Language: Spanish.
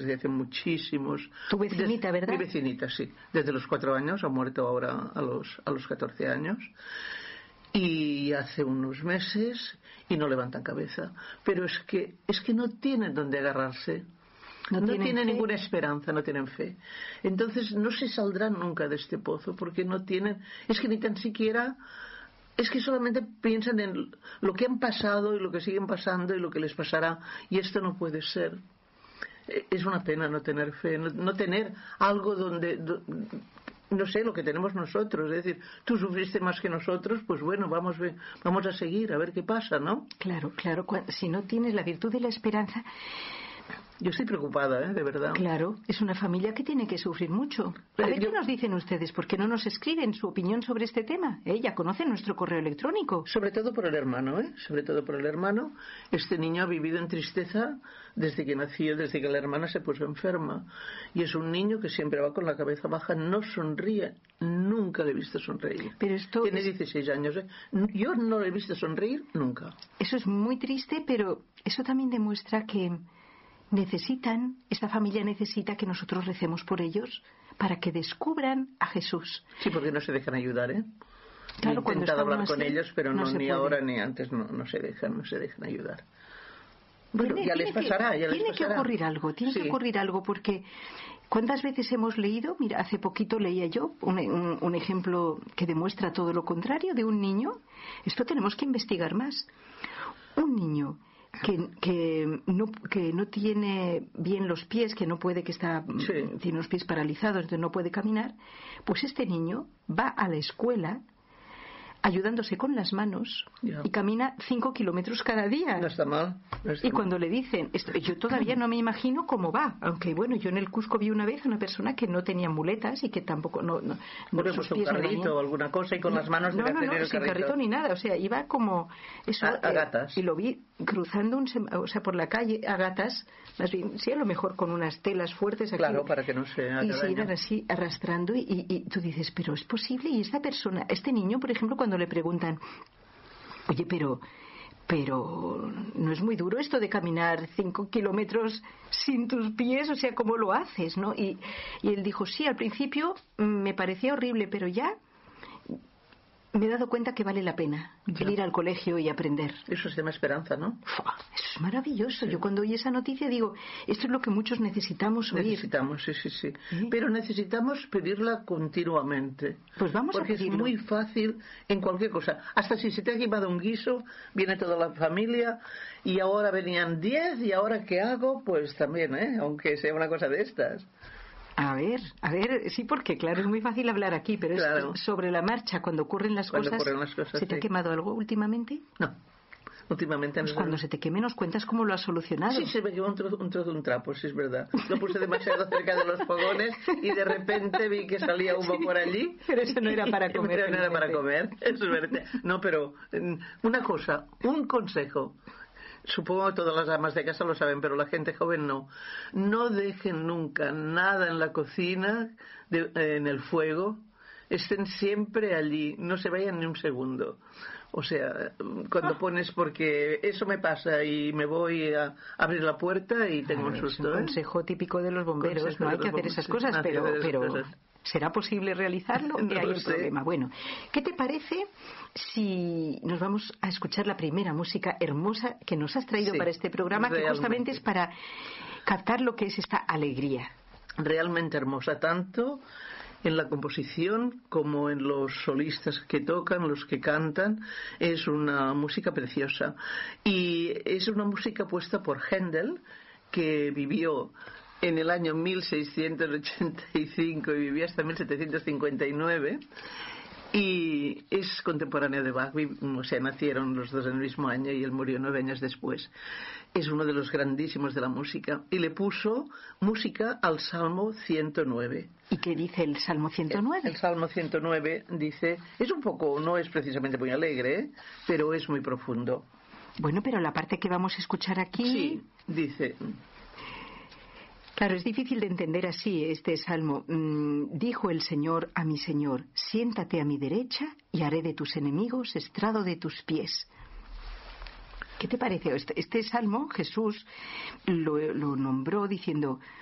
desde hace muchísimos. Tu vecinita, ¿verdad? Mi vecinita, sí. Desde los 4 años, ha muerto ahora a los 14 años. Y hace unos meses y no levantan cabeza. Pero es que no tienen dónde agarrarse. No tienen ninguna esperanza, no tienen fe. Entonces no se saldrán nunca de este pozo porque no tienen, es que ni tan siquiera, es que solamente piensan en lo que han pasado y lo que siguen pasando y lo que les pasará, y esto no puede ser. Es una pena no tener fe, no tener algo donde no sé, lo que tenemos nosotros, es decir, tú sufriste más que nosotros, pues bueno, vamos a seguir a ver qué pasa, ¿no? Claro, si no tienes la virtud de la esperanza. Yo estoy preocupada, de verdad. Claro, es una familia que tiene que sufrir mucho. A ver, ¿qué nos dicen ustedes? ¿Por qué no nos escriben su opinión sobre este tema? Ya conocen nuestro correo electrónico. Sobre todo por el hermano, Sobre todo por el hermano. Este niño ha vivido en tristeza desde que nació, desde que la hermana se puso enferma. Y es un niño que siempre va con la cabeza baja, no sonríe. Nunca le he visto sonreír. Pero esto tiene 16 años, Yo no le he visto sonreír nunca. Eso es muy triste, pero eso también demuestra que esta familia necesita que nosotros recemos por ellos para que descubran a Jesús. Sí, porque no se dejan ayudar, Claro, he intentado hablar con así, ellos, pero no ni puede. ahora ni antes no se dejan ayudar. Bueno, ya les pasará. Tiene que ocurrir algo, porque ¿cuántas veces hemos leído? Mira, hace poquito leía yo un ejemplo que demuestra todo lo contrario de un niño. Esto tenemos que investigar más. Un niño que no tiene bien los pies, que no puede, tiene los pies paralizados, entonces no puede caminar, pues este niño va a la escuela ayudándose con las manos y camina 5 kilómetros cada día. No está mal. Y cuando le dicen, yo todavía no me imagino cómo va, aunque bueno, yo en el Cusco vi una vez una persona que no tenía muletas y que tampoco sus pies un carrito o alguna cosa y con las manos no, sin carrito ni nada, o sea, iba como eso a gatas. Y lo vi cruzando por la calle a gatas, más bien, sí, a lo mejor con unas telas fuertes aquí, claro, para que no se haga y se iban así arrastrando y tú dices, pero es posible. Y esta persona, este niño, por ejemplo, cuando le preguntan, oye, pero no es muy duro esto de caminar 5 kilómetros sin tus pies, o sea, ¿cómo lo haces, no? Y él dijo, sí, al principio me parecía horrible, pero ya me he dado cuenta que vale la pena el ir al colegio y aprender. Eso se llama esperanza, ¿no? Eso es maravilloso. Sí. Yo cuando oí esa noticia digo, esto es lo que muchos necesitamos oír. Necesitamos, sí. Pero necesitamos pedirla continuamente. Pues vamos porque a pedirlo. Es muy fácil en cualquier cosa. Hasta si se te ha quemado un guiso, viene toda la familia y ahora venían 10 y ahora ¿qué hago? Pues también, aunque sea una cosa de estas. A ver, sí, porque claro, es muy fácil hablar aquí, pero es sobre la marcha, cuando ocurren las cosas. ¿Se te ha quemado algo últimamente? No, últimamente no. Pues cuando se te queme nos cuentas cómo lo has solucionado. Sí, se me quemó un trozo de un trapo, sí, es verdad. Lo puse demasiado cerca de los fogones y de repente vi que salía humo por allí. Pero eso no era para comer. No era para comer, eso es verdad. No, pero una cosa, un consejo. Supongo que todas las amas de casa lo saben, pero la gente joven no. No dejen nunca nada en la cocina, en el fuego. Estén siempre allí, no se vayan ni un segundo. O sea, cuando pones, porque eso me pasa y me voy a abrir la puerta y tengo un susto. Es un consejo típico de los bomberos, no hay que hacer esas cosas, pero ¿será posible realizarlo? No hay lo el sé. Problema. Bueno, ¿qué te parece si nos vamos a escuchar la primera música hermosa que nos has traído para este programa, que justamente es para captar lo que es esta alegría? Realmente hermosa, tanto en la composición como en los solistas que tocan, los que cantan. Es una música preciosa y es una música puesta por Händel, que vivió en el año 1685 y vivía hasta 1759 y es contemporáneo de Bach, o sea, nacieron los dos en el mismo año y él murió 9 años después. Es uno de los grandísimos de la música y le puso música al Salmo 109. ¿Y qué dice el Salmo 109? El Salmo 109 dice, no es precisamente muy alegre, pero es muy profundo. Bueno, pero la parte que vamos a escuchar aquí... Sí, dice... Claro, es difícil de entender así este salmo. Dijo el Señor a mi Señor, siéntate a mi derecha y haré de tus enemigos estrado de tus pies. ¿Qué te parece? Este salmo Jesús lo nombró diciendo,